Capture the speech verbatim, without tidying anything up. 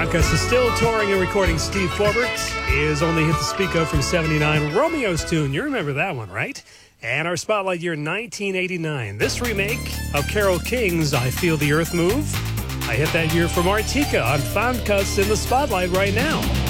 Fontcast is still touring and recording Steve Forbert's Is Only Hit to Speak Of from seventy-nine. Romeo's tune, you remember that one, right? And our spotlight year, nineteen eighty-nine. This remake of Carole King's I Feel the Earth Move. I hit that year from Artika on Fontcast in the spotlight right now.